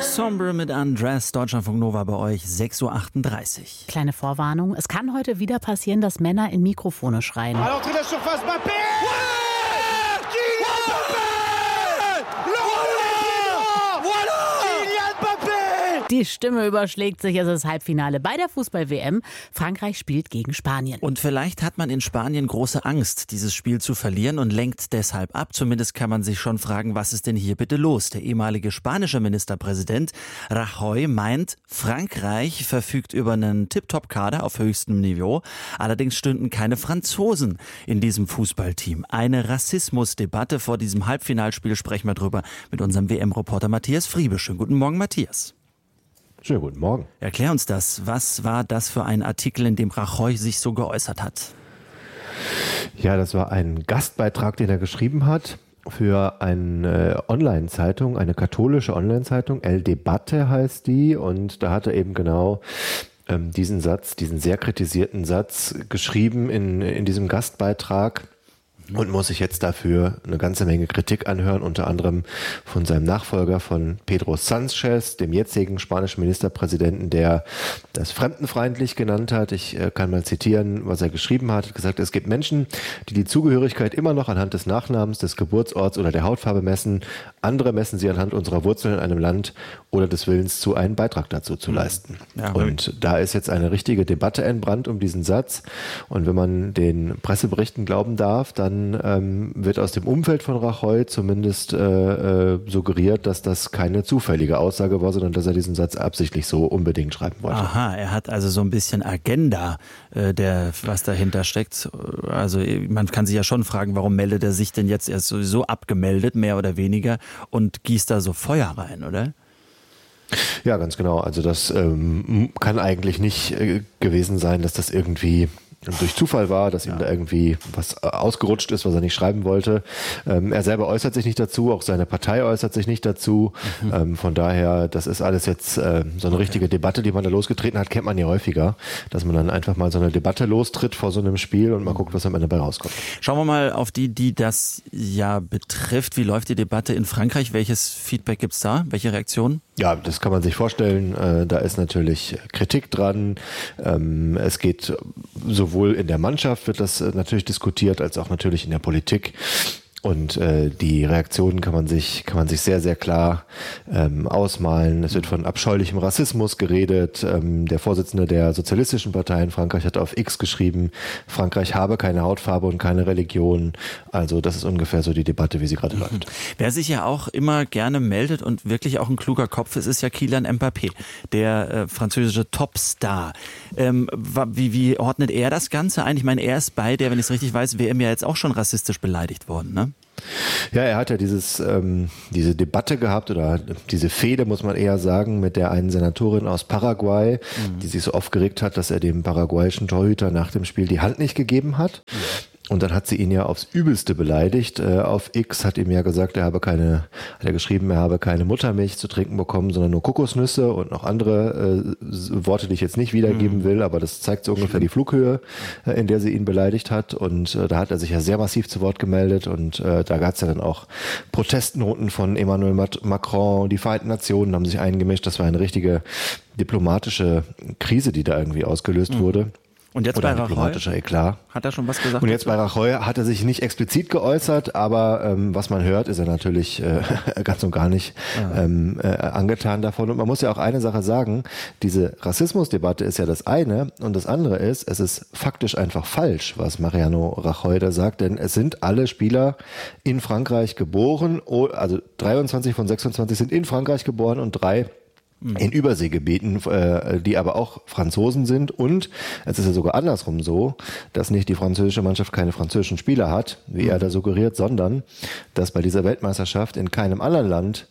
Sombre mit Undress, Deutschlandfunk Nova bei euch, 6.38 Uhr. Kleine Vorwarnung, es kann heute wieder passieren, dass Männer in Mikrofone schreien. Die Stimme überschlägt sich, es ist Halbfinale bei der Fußball-WM. Frankreich spielt gegen Spanien. Und vielleicht hat man in Spanien große Angst, dieses Spiel zu verlieren und lenkt deshalb ab. Zumindest kann man sich schon fragen, was ist denn hier bitte los? Der ehemalige spanische Ministerpräsident Rajoy meint, Frankreich verfügt über einen Tip-Top-Kader auf höchstem Niveau. Allerdings stünden keine Franzosen in diesem Fußballteam. Eine Rassismusdebatte vor diesem Halbfinalspiel, sprechen wir drüber mit unserem WM-Reporter Matthias Friebe. Schönen guten Morgen, Matthias. Schönen guten Morgen. Erklär uns das. Was war das für ein Artikel, in dem Rajoy sich so geäußert hat? Ja, das war ein Gastbeitrag, den er geschrieben hat für eine Online-Zeitung, eine katholische Online-Zeitung. El Debate heißt die. Und da hat er eben genau diesen Satz, diesen sehr kritisierten Satz geschrieben in diesem Gastbeitrag. Und muss sich jetzt dafür eine ganze Menge Kritik anhören, unter anderem von seinem Nachfolger, von Pedro Sánchez, dem jetzigen spanischen Ministerpräsidenten, der das fremdenfeindlich genannt hat. Ich kann mal zitieren, was er geschrieben hat. Er hat gesagt, es gibt Menschen, die die Zugehörigkeit immer noch anhand des Nachnamens, des Geburtsorts oder der Hautfarbe messen. Andere messen sie anhand unserer Wurzeln in einem Land oder des Willens zu, einen Beitrag dazu zu leisten. Ja, und da ist jetzt eine richtige Debatte entbrannt um diesen Satz. Und wenn man den Presseberichten glauben darf, dann wird aus dem Umfeld von Rajoy zumindest suggeriert, dass das keine zufällige Aussage war, sondern dass er diesen Satz absichtlich so unbedingt schreiben wollte. Aha, er hat also so ein bisschen Agenda, was dahinter steckt. Also man kann sich ja schon fragen, warum meldet er sich denn jetzt? Er ist sowieso abgemeldet, mehr oder weniger, und gießt da so Feuer rein, oder? Ja, ganz genau. Also das kann eigentlich nicht gewesen sein, dass das irgendwie durch Zufall war, dass ihm da irgendwie was ausgerutscht ist, was er nicht schreiben wollte. Er selber äußert sich nicht dazu, auch seine Partei äußert sich nicht dazu. Von daher, das ist alles jetzt so eine richtige Debatte, die man da losgetreten hat, kennt man ja häufiger, dass man dann einfach mal so eine Debatte lostritt vor so einem Spiel und mal guckt, was am Ende dabei rauskommt. Schauen wir mal auf die das ja betrifft. Wie läuft die Debatte in Frankreich? Welches Feedback gibt's da? Welche Reaktionen? Ja, das kann man sich vorstellen. Da ist natürlich Kritik dran. Es geht sowohl in der Mannschaft wird das natürlich diskutiert, als auch natürlich in der Politik. Und die Reaktionen kann man sich sehr, sehr klar ausmalen. Es wird von abscheulichem Rassismus geredet. Der Vorsitzende der Sozialistischen Partei in Frankreich hat auf X geschrieben, Frankreich habe keine Hautfarbe und keine Religion. Also das ist ungefähr so die Debatte, wie sie gerade läuft. Wer sich ja auch immer gerne meldet und wirklich auch ein kluger Kopf ist ja Kylian Mbappé, der französische Topstar. Wie ordnet er das Ganze ein? Ich meine, er ist bei der, wenn ich es richtig weiß, WM ja jetzt auch schon rassistisch beleidigt worden, ne? Ja, er hat ja diese Debatte gehabt oder diese Fehde, muss man eher sagen, mit der einen Senatorin aus Paraguay, die sich so aufgeregt hat, dass er dem paraguayischen Torhüter nach dem Spiel die Hand nicht gegeben hat. Und dann hat sie ihn ja aufs Übelste beleidigt. Auf X hat ihm ja gesagt, er habe keine Muttermilch zu trinken bekommen, sondern nur Kokosnüsse und noch andere Worte, die ich jetzt nicht wiedergeben will, aber das zeigt so ungefähr die Flughöhe, in der sie ihn beleidigt hat. Und da hat er sich ja sehr massiv zu Wort gemeldet und da gab es ja dann auch Protestnoten von Emmanuel Macron, die Vereinten Nationen haben sich eingemischt. Das war eine richtige diplomatische Krise, die da irgendwie ausgelöst wurde. Und jetzt bei Rajoy? Eklat. Hat er schon was gesagt? Und jetzt bei Rajoy hat er sich nicht explizit geäußert, aber was man hört, ist er natürlich ganz und gar nicht angetan davon. Und man muss ja auch eine Sache sagen, diese Rassismusdebatte ist ja das eine und das andere ist, es ist faktisch einfach falsch, was Mariano Rajoy da sagt, denn es sind alle Spieler in Frankreich geboren, also 23 von 26 sind in Frankreich geboren und 3 in Überseegebieten, die aber auch Franzosen sind. Und es ist ja sogar andersrum so, dass nicht die französische Mannschaft keine französischen Spieler hat, wie er da suggeriert, sondern dass bei dieser Weltmeisterschaft in keinem anderen Land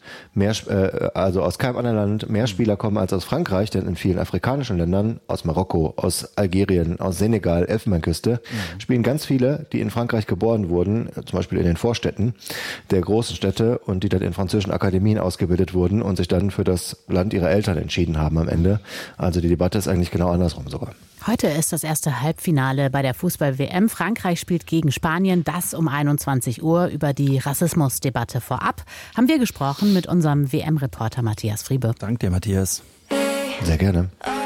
aus keinem anderen Land mehr Spieler kommen als aus Frankreich, denn in vielen afrikanischen Ländern, aus Marokko, aus Algerien, aus Senegal, Elfenbeinküste, spielen ganz viele, die in Frankreich geboren wurden, zum Beispiel in den Vorstädten der großen Städte und die dann in französischen Akademien ausgebildet wurden und sich dann für das Land ihre Eltern entschieden haben am Ende. Also die Debatte ist eigentlich genau andersrum sogar. Heute ist das erste Halbfinale bei der Fußball-WM. Frankreich spielt gegen Spanien, das um 21 Uhr. Über die Rassismusdebatte vorab haben wir gesprochen mit unserem WM-Reporter Matthias Friebe. Danke dir, Matthias. Sehr gerne.